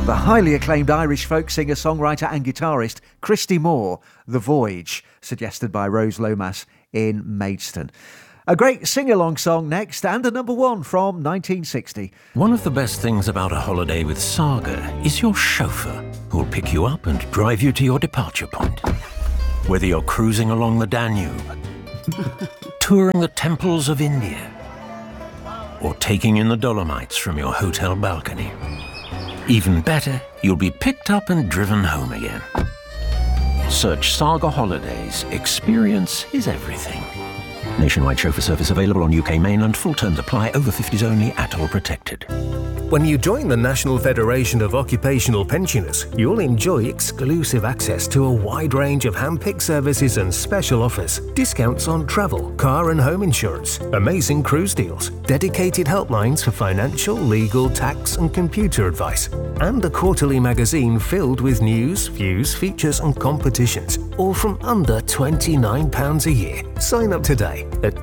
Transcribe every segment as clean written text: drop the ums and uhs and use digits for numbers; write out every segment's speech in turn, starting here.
The highly acclaimed Irish folk singer, songwriter and guitarist Christy Moore, The Voyage, suggested by Rose Lomas in Maidstone. A great sing-along song next, and a number one from 1960. One of the best things about a holiday with Saga is your chauffeur, who'll pick you up and drive you to your departure point. Whether you're cruising along the Danube, touring the temples of India, or taking in the Dolomites from your hotel balcony. Even better, you'll be picked up and driven home again. Search Saga Holidays. Experience is everything. Nationwide chauffeur service available on UK mainland. Full terms apply. Over 50s only. ATOL protected. When you join the National Federation of Occupational Pensioners, you'll enjoy exclusive access to a wide range of hand-picked services and special offers. Discounts on travel, car and home insurance, amazing cruise deals, dedicated helplines for financial, legal, tax and computer advice, and a quarterly magazine filled with news, views, features and competitions, all from under £29 a year. Sign up today at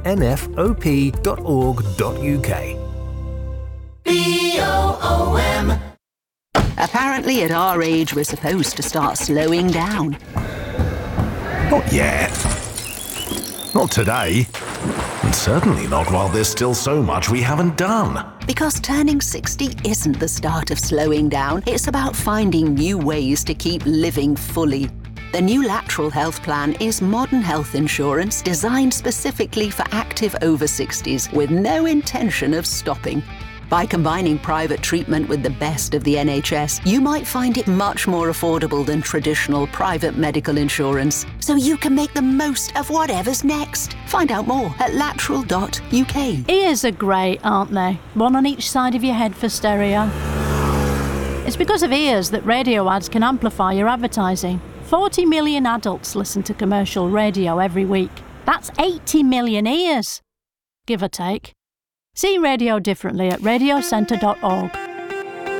nfop.org.uk. BOOM. Apparently at our age we're supposed to start slowing down. Not yet. Not today. And certainly not while there's still so much we haven't done. Because turning 60 isn't the start of slowing down. It's about finding new ways to keep living fully. The new Lateral Health Plan is modern health insurance designed specifically for active over 60s with no intention of stopping. By combining private treatment with the best of the NHS, you might find it much more affordable than traditional private medical insurance, so you can make the most of whatever's next. Find out more at lateral.uk. Ears are great, aren't they? One on each side of your head for stereo. It's because of ears that radio ads can amplify your advertising. 40 million adults listen to commercial radio every week. That's 80 million ears, give or take. See radio differently at radiocentre.org.